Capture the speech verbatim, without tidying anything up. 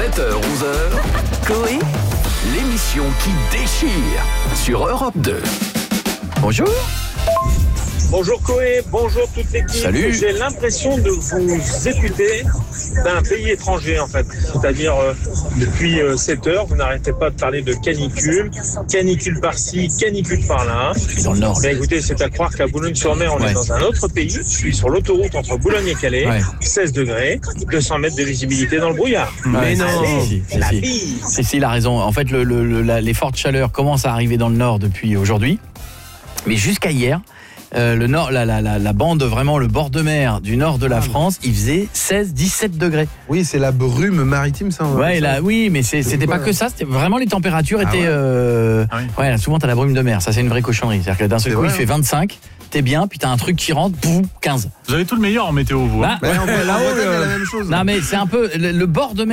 sept heures onze heures, Coé, l'émission qui déchire sur Europe deux. Bonjour. Bonjour Coé, bonjour toute l'équipe. Salut. J'ai l'impression de vous écouter d'un pays étranger en fait. C'est-à-dire euh, depuis euh, sept heures, vous n'arrêtez pas de parler de canicule, canicule par-ci, canicule par-là. Dans le nord. Mais écoutez, c'est à croire qu'à Boulogne-sur-Mer, on Ouais. est dans un autre pays. Je suis sur l'autoroute entre Boulogne et Calais, Ouais. seize degrés, deux cents mètres de visibilité dans le brouillard. Mais non. Allez, Si, si, la si. bise. Si, si, il a raison. En fait, le, le, le- la- les fortes chaleurs commencent à arriver dans le nord depuis aujourd'hui. Mais jusqu'à hier, euh, le nord, la, la, la, la bande, vraiment le bord de mer du nord de la France, il faisait seize dix-sept degrés. Oui, c'est la brume maritime, ça. Ouais, ça. là, oui, mais c'est- c'était quoi, pas là que ça. C'était vraiment les températures Ah étaient. ouais. euh, Ah oui. ouais, là, souvent t'as la brume de mer. Ça, c'est une vraie cochonnerie. C'est-à-dire que d'un seul C'est coup, vrai, il fait hein. vingt-cinq, t'es bien, puis t'as un truc qui rentre, boum, quinze. Vous avez tout le meilleur en météo, vous. hein. Bah, Ouais, en, en là-haut, Bretagne, il y a euh, la même chose. Non, mais c'est un peu le, le bord de mer.